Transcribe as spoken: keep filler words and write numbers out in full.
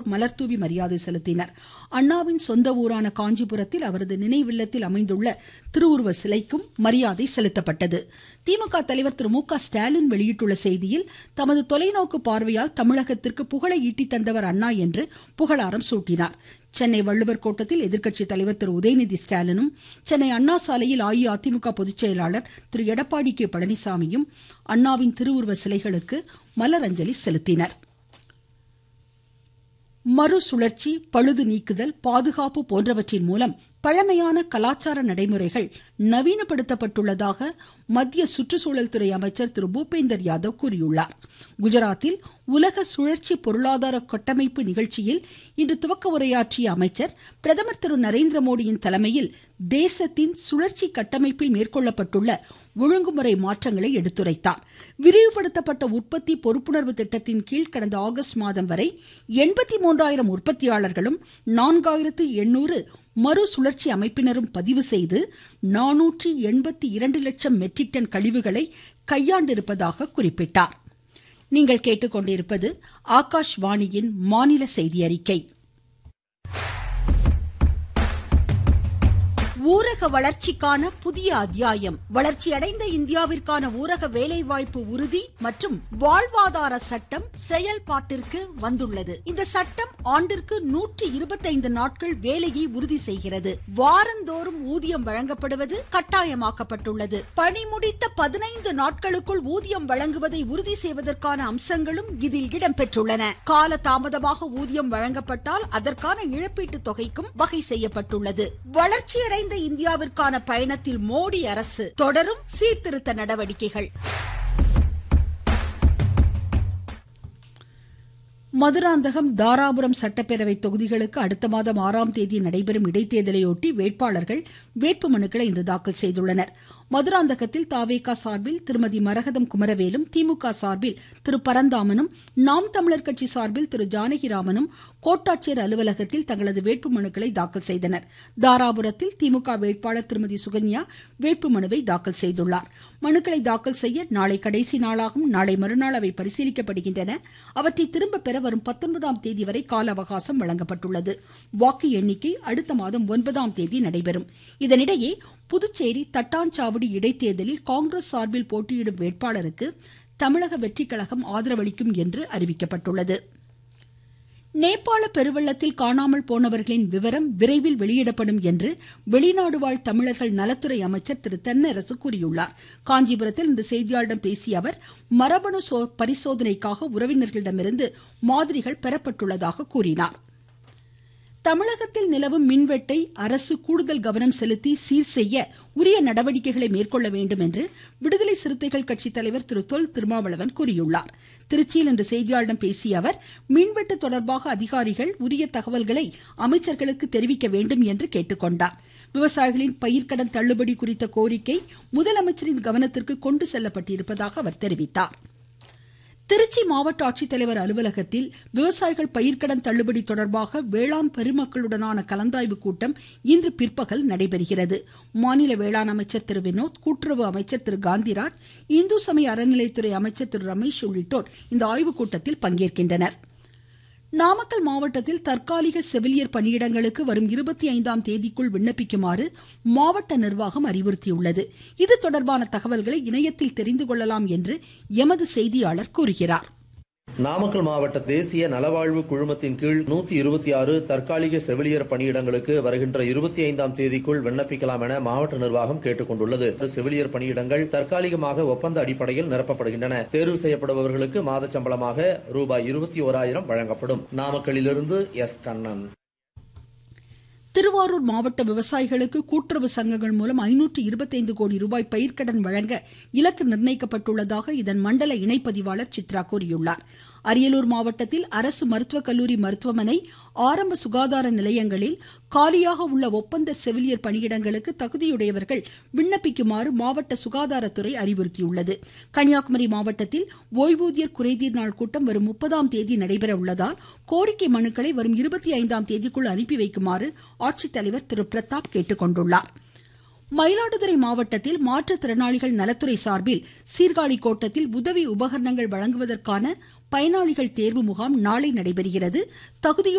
மலர்தூவி மரியாதை செலுத்தினர். அண்ணாவின் சொந்த ஊரான காஞ்சிபுரத்தில் அவரது நினைவில்லத்தில் அமைந்துள்ள திருவுருவ சிலைக்கும் மரியாதை செலுத்தப்பட்டது. திமுக தலைவர் திரு மு க ஸ்டாலின் வெளியிட்டுள்ள செய்தியில், தமது தொலைநோக்கு பார்வையால் தமிழகத்திற்கு புகழை ஈட்டி தந்தவர் அண்ணா என்று புகழாரம் சூட்டினார். சென்னை வள்ளுவர் கோட்டத்தில் எதிர்க்கட்சி தலைவர் திரு உதயநிதி ஸ்டாலினும், சென்னை அண்ணா சாலையில் அஇஅதிமுக பொதுச் செயலாளர் திரு எடப்பாடி கே பழனிசாமியும் அண்ணாவின் திருவுருவ சிலைகளுக்கு மலரஞ்சலி செலுத்தினர். மறுசுழற்சி, பழுது நீக்குதல், பாதுகாப்பு போன்றவற்றின் மூலம் பழமையான கலாச்சார நடைமுறைகள் நவீனப்படுத்தப்பட்டுள்ளதாக மத்திய சுற்றுச்சூழல் துறை அமைச்சர் திரு பூபேந்தர் யாதவ் கூறியுள்ளார். குஜராத்தில் உலக சுழற்சி பொருளாதார கட்டமைப்பு நிகழ்ச்சியில் இன்று துவக்க உரையாற்றிய அமைச்சர், பிரதமர் திரு நரேந்திர மோடியின் தலைமையில் தேசத்தின் சுழற்சி கட்டமைப்பில் மேற்கொள்ளப்பட்டுள்ள ஒழுங்குமுறை மாற்றங்களை எடுத்துரைத்தார். விரிவுபடுத்தப்பட்ட உற்பத்தி பொறுப்புணர்வு திட்டத்தின் கீழ் கடந்த ஆகஸ்ட் மாதம் வரை எண்பத்தி மூன்றாயிரம் உற்பத்தியாளர்களும் நான்காயிரத்து எண்ணூறு மறுசுழற்சி அமைப்பினரும் பதிவு செய்து நானூற்றி எண்பத்தி இரண்டு லட்சம் மெட்ரிக் டன் கழிவுகளை கையாண்டிருப்பதாக குறிப்பிட்டார். நீங்கள் கேட்டுக்கொண்டிருப்பது ஆகாஷ்வாணியின் மாநில செய்தி அறிக்கை. ஊரக வளர்ச்சிக்கான புதிய அத்தியாயம். வளர்ச்சியடைந்த இந்தியாவிற்கான ஊரக வேலைவாய்ப்பு உறுதி மற்றும் வாழ்வாதார சட்டம் செயல்பாட்டிற்கு வந்துள்ளது. இந்த சட்டம் ஆண்டிற்கு நூற்றி இருபத்தைந்து நாட்கள் வேலையை உறுதி செய்கிறது. வாரந்தோறும் ஊதியம் வழங்கப்படுவது கட்டாயமாக்கப்பட்டுள்ளது. பணி முடித்த பதினைந்து நாட்களுக்குள் ஊதியம் வழங்குவதை உறுதி செய்வதற்கான அம்சங்களும் இதில் இடம்பெற்றுள்ளன. கால தாமதமாக ஊதியம் வழங்கப்பட்டால் அதற்கான இழப்பீட்டு தொகைக்கும் வகை செய்யப்பட்டுள்ளது. வளர்ச்சியடைந்த இந்தியாவிற்கான பயணத்தில் மோடி அரசு தொடரும் சீர்திருத்த நடவடிக்கைகள். மதுராந்தகம், தாராபுரம் சட்டப்பேரவை தொகுதிகளுக்கு அடுத்த மாதம் ஆறாம் தேதி நடைபெறும் இடைத்தேர்தலையொட்டி வேட்பாளர்கள் வேட்புமனுக்களை இன்று தாக்கல் செய்துள்ளனர். மதுராந்தகத்தில் தாவேகா சார்பில் திருமதி மரகதம் குமரவேலும், திமுக சார்பில் திரு பரந்தாமனும், நாம் தமிழர் கட்சி சார்பில் திரு ஜானகிராமனும் கோட்டாட்சியர் அலுவலகத்தில் தங்களது வேட்புமனுக்களை தாக்கல் செய்தனர். தாராபுரத்தில் திமுக வேட்பாளர் திருமதி சுகன்யா வேட்புமனுவை தாக்கல் செய்துள்ளார். மனுக்களை தாக்கல் செய்ய நாளை கடைசி நாளாகும். நாளை மறுநாள் அவை பரிசீலிக்கப்படுகின்றன. அவற்றை திரும்ப பெற வரும் பத்தொன்பதாம் தேதி வரை கால அவகாசம் வழங்கப்பட்டுள்ளது. வாக்கு எண்ணிக்கை அடுத்த மாதம் ஒன்பதாம் தேதி நடைபெறும். இதனிடையே புதுச்சேரி தட்டாஞ்சாவடி இடைத்தேர்தலில் காங்கிரஸ் சார்பில் போட்டியிடும் வேட்பாளருக்கு தமிழக வெற்றிக்கழகம் ஆதரவளிக்கும் என்று அறிவிக்கப்பட்டுள்ளது. நேபாள பெருவெள்ளத்தில் காணாமல் போனவர்களின் விவரம் விரைவில் வெளியிடப்படும் என்று வெளிநாடு வாழ் தமிழர்கள் நலத்துறை அமைச்சர் திரு தென்னரசு கூறியுள்ளார். காஞ்சிபுரத்தில் இன்று செய்தியாளர்களிடம் பேசிய அவர், மரபணு பரிசோதனைக்காக உறவினர்களிடமிருந்து மாதிரிகள் பெறப்பட்டுள்ளதாக கூறினார். தமிழகத்தில் நிலவும் மின்வெட்டை அரசு கூடுதல் கவனம் செலுத்தி சீர் செய்ய உரிய நடவடிக்கைகளை மேற்கொள்ள வேண்டும் என்று விடுதலை சிறுத்தைகள் கட்சி தலைவர் திரு தொல் திருமாவளவன் கூறியுள்ளார். திருச்சியில் இன்று செய்தியாளர்களிடம் பேசிய அவர், மின்வெட்டு தொடர்பாக அதிகாரிகள் உரிய தகவல்களை அமைச்சர்களுக்கு தெரிவிக்க வேண்டும் என்று கேட்டுக்கொண்டார். விவசாயிகளின் பயிர்க்கடன் தள்ளுபடி குறித்த கோரிக்கை முதலமைச்சரின் கவனத்திற்கு கொண்டு செல்லப்பட்டிருப்பதாக அவர் தெரிவித்தார். திருச்சி மாவட்ட ஆட்சித்தலைவர் அலுவலகத்தில் விவசாயிகள் பயிர்க்கடன் தள்ளுபடி தொடர்பாக வேளாண் பெருமக்களுடனான கலந்தாய்வு கூட்டம் இன்று பிற்பகல் நடைபெறுகிறது. மாநில வேளாண் அமைச்சர் திரு வினோத், கூட்டுறவு அமைச்சர் திரு காந்திராஜ், இந்து சமய அறநிலைத்துறை அமைச்சர் திரு ரமேஷ் உள்ளிட்டோர் இந்த ஆய்வுக்கூட்டத்தில் பங்கேற்கின்றனர். நாமக்கல் மாவட்டத்தில் தற்காலிக செவிலியர் பணியிடங்களுக்கு வரும் இருபத்தி ஐந்தாம் தேதிக்குள் விண்ணப்பிக்குமாறு மாவட்ட நிர்வாகம் அறிவுறுத்தியுள்ளது. இது தொடர்பான தகவல்களை இணையத்தில் தெரிந்து கொள்ளலாம் என்று எமது செய்தியாளர் கூறுகிறார். நாமக்கல் மாவட்ட தேசிய நலவாழ்வு குழுமத்தின் கீழ் நூத்தி இருபத்தி ஆறு தற்காலிக செவிலியர் பணியிடங்களுக்கு வருகின்ற இருபத்தி ஐந்தாம் தேதிக்குள் விண்ணப்பிக்கலாம் என மாவட்ட நிர்வாகம் கேட்டுக் கொண்டுள்ளது. செவிலியர் பணியிடங்கள் தற்காலிகமாக ஒப்பந்த அடிப்படையில் நிரப்பப்படுகின்றன. தேர்வு செய்யப்படுபவர்களுக்கு மாத சம்பளமாக ரூபாய் இருபத்தி ஓராயிரம் வழங்கப்படும். நாமக்கல்லிலிருந்து எஸ் கண்ணன். திருவாரூர் மாவட்ட விவசாயிகளுக்கு கூட்டுறவு சங்கங்கள் மூலம் ஐநூற்று இருபத்தைந்து கோடி ரூபாய் பயிர்க்கடன் வழங்க இலக்கு நிர்ணயிக்கப்பட்டுள்ளதாக இதன் மண்டல இணைப்பதிவாளர் சித்ரா கூறியுள்ளார். அரியலூர் மாவட்டத்தில் அரசு மருத்துவக் கல்லூரி மருத்துவமனை, ஆரம்ப சுகாதார நிலையங்களில் காலியாக உள்ள ஒப்பந்த செவிலியர் பணியிடங்களுக்கு தகுதியுடையவர்கள் விண்ணப்பிக்குமாறு மாவட்ட சுகாதாரத்துறை அறிவுறுத்தியுள்ளது. கன்னியாகுமரி மாவட்டத்தில் ஓய்வூதியர் குறைதீர் நாள் கூட்டம் வரும் முப்பதாம் தேதி நடைபெற உள்ளதால் கோரிக்கை மனுக்களை வரும் இருபத்தி ஐந்தாம் தேதிக்குள் அனுப்பி வைக்குமாறு ஆட்சித்தலைவர் திரு பிரதாப் கேட்டுக்கொண்டுள்ளார். மயிலாடுதுறை மாவட்டத்தில் மாற்றுத்திறனாளிகள் நலத்துறை சார்பில் சீர்காழி கோட்டத்தில் உதவி உபகரணங்கள் வழங்குவதற்கான பயனாளிகள் தேர்வு முகாம் நாளை நடைபெறுகிறது. தகுதியுள்ள